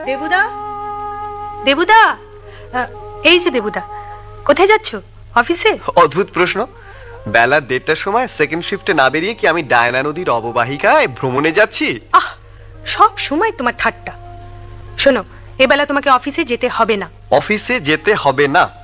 দেবুদা, দেবুদা, এই যে দেবুদা, কোথায় যাচ্ছ? অফিসে? অদ্ভুত প্রশ্ন। বেলা 1:30টার সময় সেকেন্ড শিফটে না বেরিয়ে কি আমি ডায়না নদীর অববাহিকায় ভ্রমণে যাচ্ছি? আহ, সব সময় তোমার ঠাট্টা। শোনো, এবেলা তোমাকে অফিসে যেতে হবে না। অফিসে যেতে হবে না?